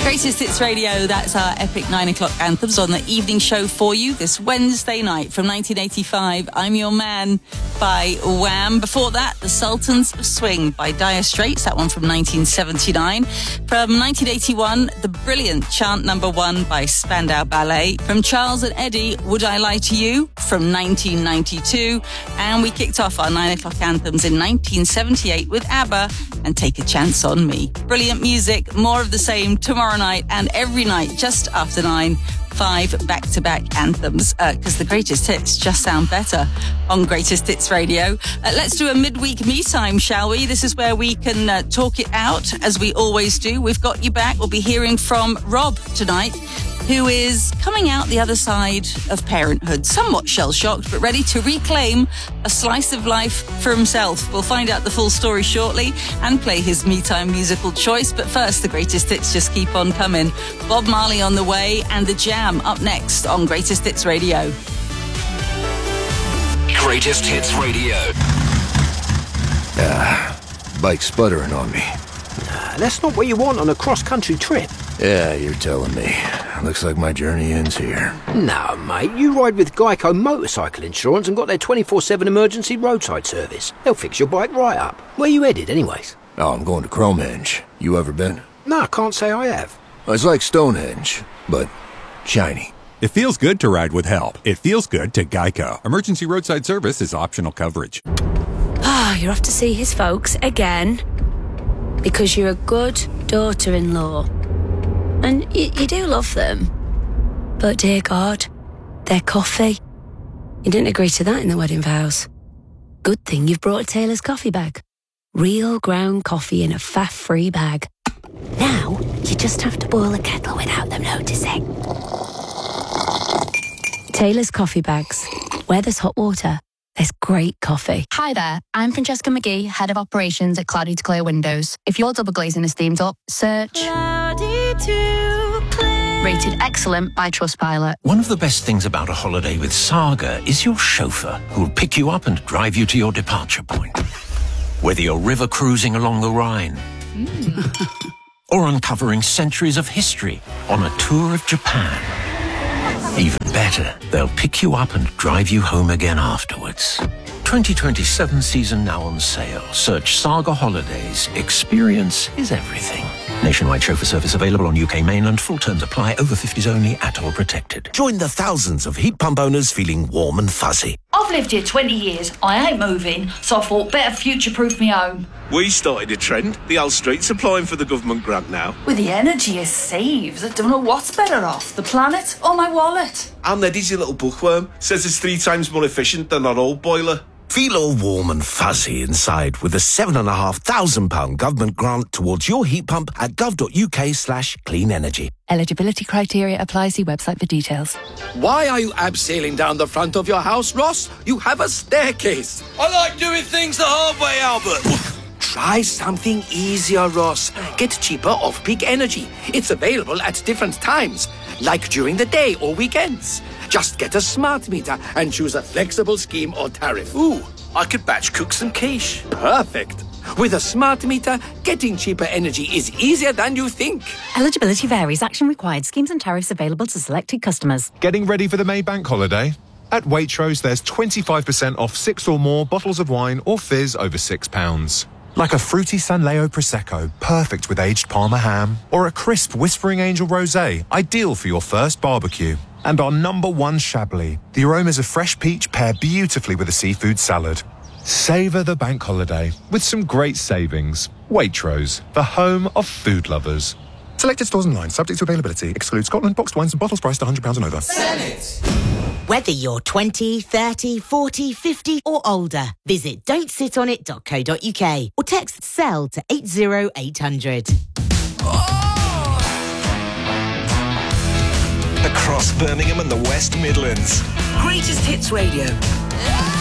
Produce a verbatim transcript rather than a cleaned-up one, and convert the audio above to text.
Greatest Hits Radio, that's our epic nine o'clock anthems on the evening show for you this Wednesday night from nineteen eighty-five. I'm Your Man by Wham. Before that, The Sultans of Swing by Dire Straits, that one from nineteen seventy-nine. From nineteen eighty-one, the brilliant Chant Number One by Spandau Ballet. From Charles and Eddie, Would I Lie to You from nineteen ninety-two. And we kicked off our nine o'clock anthems in nineteen seventy-eight with ABBA and Take a Chance on Me. Brilliant music, more of the same tomorrow night and every night just after nine. Five back-to-back anthems because uh, the greatest hits just sound better on Greatest Hits Radio. Uh, let's do a midweek me time, shall we? This is where we can uh, talk it out as we always do. We've got you back. We'll be hearing from Rob tonight, who is coming out the other side of parenthood, somewhat shell-shocked, but ready to reclaim a slice of life for himself. We'll find out the full story shortly and play his Me Time musical choice. But first, the greatest hits just keep on coming. Bob Marley on the way and The Jam up next on Greatest Hits Radio. Greatest Hits Radio. Ah, bike's sputtering on me. Nah, that's not what you want on a cross-country trip. Yeah, you're telling me. Looks like my journey ends here. No, mate, you ride with Geico Motorcycle Insurance and got their twenty-four seven emergency roadside service. They'll fix your bike right up. Where you headed, anyways? Oh, I'm going to Cromhenge. You ever been? No, I can't say I have. It's like Stonehenge, but shiny. It feels good to ride with help. It feels good to Geico. Emergency roadside service is optional coverage. Ah, you're off to see his folks again because you're a good daughter-in-law. And you, you do love them. But dear God, their coffee. You didn't agree to that in the wedding vows. Good thing you've brought a Taylor's coffee bag. Real ground coffee in a faff-free bag. Now, you just have to boil a kettle without them noticing. Taylor's coffee bags. Where there's hot water, there's great coffee. Hi there, I'm Francesca McGee, Head of Operations at Cloudy to Clear Windows. If your double glazing is steamed up, search Cloudy to Clear. Rated excellent by Trustpilot. One of the best things about a holiday with Saga is your chauffeur, who'll pick you up and drive you to your departure point. Whether you're river cruising along the Rhine mm. or uncovering centuries of history on a tour of Japan. Even better, they'll pick you up and drive you home again afterwards. twenty twenty-seven season now on sale. Search Saga Holidays. Experience is everything. Nationwide chauffeur service available on U K mainland. Full terms apply. Over fifties only. At all protected. Join the thousands of heat pump owners feeling warm and fuzzy. I've lived here twenty years. I ain't moving, so I thought better future-proof me home. We started a trend. The whole street's applying for the government grant now. With the energy it saves, I don't know what's better off, the planet or my wallet. And Eddie's your little bookworm. Says it's three times more efficient than our old boiler. Feel all warm and fuzzy inside with a seven and a half thousand pound government grant towards your heat pump at gov.uk slash clean energy. Eligibility criteria apply. See website for details. Why are you abseiling down the front of your house, Ross? You have a staircase. I like doing things the hard way, Albert. Try something easier, Ross. Get cheaper off-peak energy. It's available at different times, like during the day or weekends. Just get a smart meter and choose a flexible scheme or tariff. Ooh, I could batch cook some quiche. Perfect. With a smart meter, getting cheaper energy is easier than you think. Eligibility varies. Action required. Schemes and tariffs available to selected customers. Getting ready for the May Bank holiday? At Waitrose, there's twenty-five percent off six or more bottles of wine or fizz over six pounds. Like a fruity Sanleo Prosecco, perfect with aged Parma ham. Or a crisp Whispering Angel Rosé, ideal for your first barbecue. And our number one Chablis. The aromas of fresh peach pair beautifully with a seafood salad. Savour the bank holiday with some great savings. Waitrose, the home of food lovers. Selected stores online, subject to availability. Excludes Scotland, boxed wines and bottles priced one hundred pounds and over. Senate. Whether you're twenty, thirty, forty, fifty or older, visit don't sit on it dot co dot uk or text SELL to eight zero eight hundred. Across Birmingham and the West Midlands. Greatest Hits Radio.